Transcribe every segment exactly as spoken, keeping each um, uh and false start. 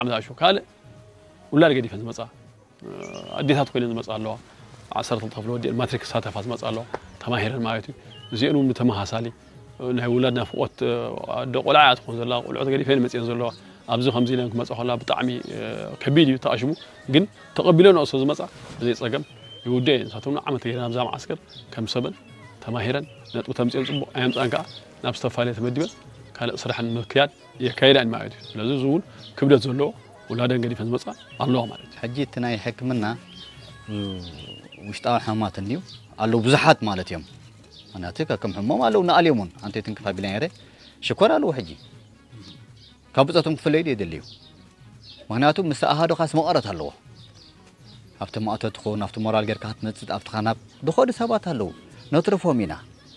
عمدا شو كاله ولا لقى ديفنس مصا اديتات كوين مصا الله عشرة طفل ودي الماتريكس ساتفاز مصا الله تماهير مايتو زينو متماحسالي نهي ولادنا فوت قلعات خون زلا قلعات قال فين مصين زلا ابزو خمسين لانكم مصا خلا بطعمي كبيد تاشمو ግን ተቀብለው ነው ሰው መጻ እዚህ ጸገም ይውደን ሳቱና አመት ገና አብዛ ማስከር ከም ሰበን ተማሂረን ነጥቡ ተምጽን ጽቦ አያምጻንካ ናብ ዝተፋለ ተመድበ ካለ ስራሕን ምክያድ የካይዳን ማለት ነው ስለዚህ ዙውን ክብደት ዘሎ ወላደ እንግዲህ ፈንዝ መጻ አለው ማለት حجيت ናይ ሕክምና ውሽጣው حمات እንዲው አለው ብዙሓት ማለት እዮም አናተካ ከም ሕሞም አለው ናአልየሙን አንተ ትንከፋ ቢላኝ አይደል ሽኮር አለው ሕጂ ካብጻቱም ክፍለይ ይደልዩ ምክንያቱም ምስ አሃዶ ካስ መቀረት አለው after ማአቶ ተኾን after ሞራል ገር ካት መጽጥ after ካናብ ድኾድ ሰባት አለው ነትርፎሚና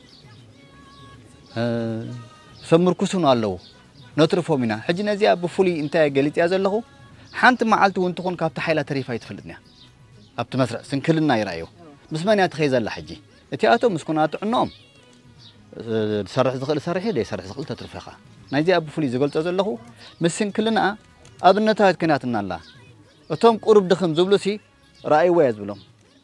እ ሰምርኩሱን አለው ነትርፎሚና ሕጂ ነዚያ በፉሊ እንታይ ገሊጥ ያዘለኹ ሓንቲ መዓልቲ ወንትኾን ካብቲ ሓይላ ተሪፋ ይትፈልጥኛ ኣብቲ መስርዕ ስንክልና ይራዩ ምስመንያ ተኸይዘላ ሕጂ እቲኣቶ ምስኩና ጥዕኖም ሰርሕ ዝኽእል ሰርሕ ደ ሰርሕ ዝኽእል ተትርፈኻ ናይዚያ በፉሊ ዝገልጾ ዘለኹ ምስንክልና ኣብነታት ከናትና አላ እቶም ቁርብ ድኽም ዝብሉሲ ራእይ ወይ ዝብሎም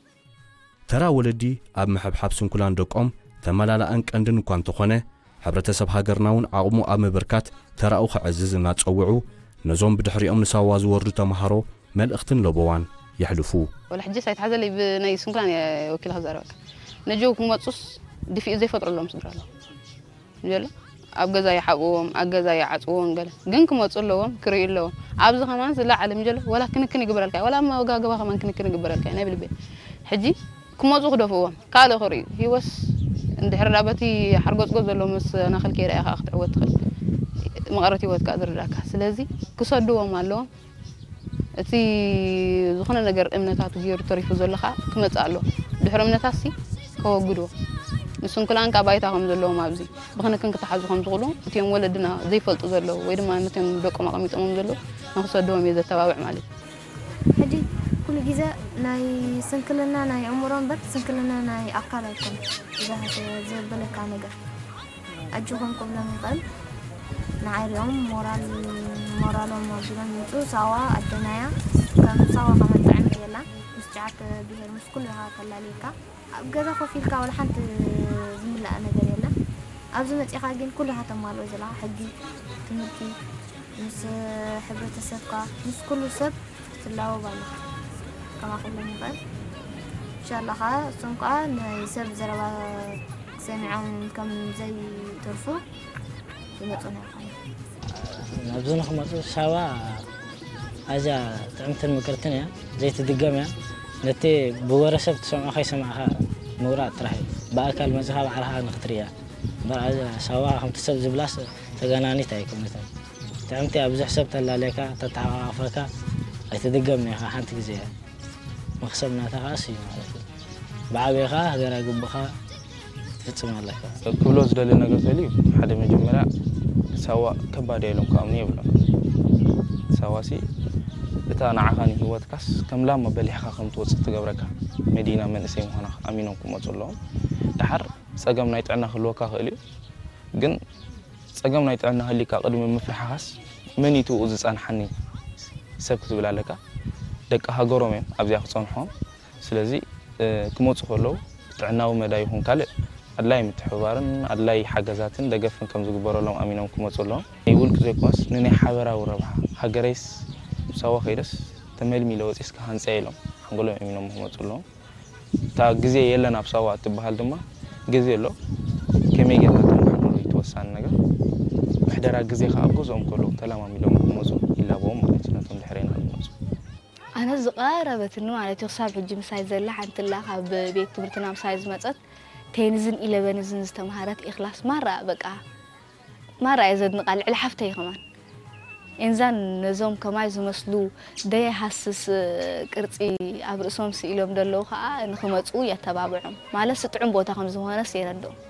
ተራ ወለዲ ኣብ መሐብሐብ ስንኩላን ደቆም ተመላላአን ቀንድን እንኳን ተኾነ ሕብረተሰብ ሃገርናውን ዓቕሙ ኣብ ምብርካት ተራኡ ክዕዝዝ እናጸውዑ ነዞም ብድሕሪኦም ንሳዋ ዝወርዱ ተማሃሮ መልእኽትን ለቦዋን ይሕልፉ ወላ ሕጂ ሳይተሓዘለ ብናይ ስንኩላን ወኪል ክዛረበካ ነጆው ክመጹስ ድፊኡ ዘይፈጥሩሎም ስድራሎ ይላ ኣብ ገዛ ይሓብዎም ኣብ ገዛ ይዓጽዎም ገለ ግን ክመጹለዎም ክሪኢለዎም ኣብዚ ከማን ስለ ዓለም ጀለ ወላ ክንክን ይግበረልካ ወላ ማጋገባ ከማን ክንክን ይግበረልካ ናይ ብልቤ ሕጂ ክመጹ ክደፍዎም ካለ ክሪኢ ህይወስ እንድሕር ዳበቲ ሓርጎጽጎ ዘሎ ምስ ናኸል ከይራ ኢኻ ክትዕወት ትኽእል መቐረት ህይወት ካ ዝርዳካ ስለዚ ክሰድዎም ኣለዎም እቲ ዝኾነ ነገር እምነታቱ ገይሩ ተሪፉ ዘለኻ ክመጽ ኣሎ ድሕሪ እምነታሲ ከወግድዎ ንስንኩላን ካባይታ ከም ዘለዎም ኣብዚ ብኽንክን ክትሓዙ ከም ዝኽእሉ እቲኦም ወለድና ዘይፈልጡ ዘለዉ ወይ ድማ ነቶም ደቆም ኣቐሚጦሞም ዘለዉ ንኽሰድዎም እየ ዘተባብዕ ማለት ሕጂ ኩሉ ግዜ ናይ ስንክልና ናይ እምሮም በር ስንክልና ናይ ኣካል ኣይኮን ዛሃተ ዘበለካ ነገር ኣጅኹም ቁብሎም ይኽእል ንዓይሪኦም ሞራል ሞራሎም ኣብዚሎም ይምፁ ሳዋ ኣደናያ ከም ሳዋ ከመጣዕሚ የላ ምስ ጫዓት ብሄር ምስ ኩሉ ኢኻ ከላሊካ ኣብ ገዛ ኮፍ ኢልካ ወላ ሓንቲ ዝምላእ ነገር የላ ኣብዚ መፂኻ ግን ኩሉ ኢኻ ተማልኦ ዘለኻ ሕጂ ትምህርቲ ምስ ሕብረተሰብካ ምስ ኩሉ ሰብ ትላወብ ኣለኻ ከማ ኩሎም ይኽእል ኢንሻላህ ኸ እሶም ከዓ ናይ ሰብ ዘረባ ሰሚዖም ከም ዘይተርፉ ይመፁና ይኾኑ ናብዚ ንኽመፁ ሳዋ ኣዝያ ጥዕምትን ምክርትን እያ ዘይትድገም እያ ነቲ ብወረሰብ ትሰምዖ ከይሰማዕኻ ምውራድ ጥራሕ እዩ ብኣካል መፅኻ ባዕልኻ ንኽትሪእያ እምበር ኣዝያ ሳዋ ከምቲ ሰብ ዝብላስ ተገናኒት ኣይኮነትን ጥዕምቲ እያ ብዙሕ ሰብ ተላለየካ ተተሓፋፈካ ኣይትድገም ኢኻ ሓንቲ ግዜ እያ መክሰብ ናተኻ እዩ ማለት እዩ ብዓብኻ ሃገራዊ ግቡኻ ትፍፅም ኣለካ ክብሎ ዝደለ ነገር ተልዩ ሓደ መጀመርያ ሳዋ ከባድ የሎም ከኣምኒ የብሎም ሳዋሲ እታ ንዓኻኒ ህይወትካስ ከም ላማ በሊሕካ ከም ትወፅእ ትገብረካ መዲና መንእሰይ ምዃና ኣሚኖም ክመፁ ኣለዎም ድሓር ፀገም ናይ ጥዕና ክህልወካ ክእል እዩ ግን ፀገም ናይ ጥዕና ህሊካ ቅድሚ ምፍላሕኻስ መን እዩ ትብኡ ዝፀንሐኒ ሰብ ክትብል ኣለካ ደቂ ሃገሮም እዮም ኣብዚኣ ክፀንሖም ስለዚ ክመፁ ከለዉ ጥዕናዊ መዳይ ይኹን ካልእ ኣድላይ ምትሕብባርን ኣድላይ ሓገዛትን ደገፍን ከም ዝግበረሎም ኣሚኖም ክመፁ ኣለዎም ይውልቅ ዘይኮንስ ንናይ ሓበራዊ ረብሓ ሃገረይስ ሳዋ ከይደስ ተመልሚለ ወፂስካ ሃንፀያ ኢሎም ሓንጎሎም ኣሚኖም ክመፁ ኣለዎም እታ ግዜ የለን ኣብ ሳዋ እትበሃል ድማ ግዜ ኣሎ ከመይ ጌርካ ተማሓኑሉ ይትወሳኒ ነገር ምሕደራ ግዜ ከዓ ኣብ ገዝኦም ከለዉ ተለማሚሎም ክመፁ ኢላቦም ማለት እዩ ነቶም ድሕረና ክመፁ ኣነ ዝቐረበትኒ ማለት እዩ ክሳብ ሕጂ ምሳይ ዘላ ሓንቲ ላ ካብ ቤት ትምህርትና ምሳይ ዝመፀት ቴንዝን ኢለቨንዝን ዝተምሃረት ኢኽላስ ማራ በቃ ማራ የዘድንቃ ልዕሊ ሓፍተይ ከማን ኢንዛን ነዞም ከማይ ዝመስሉ ደይሃስስ ቅርፂ ኣብ ርእሶም ስኢሎም ደለዉ ከዓ ንኽመፁ የተባብዖም ማለት ስጥዑም ቦታ ከም ዝኾነስ የረድኦም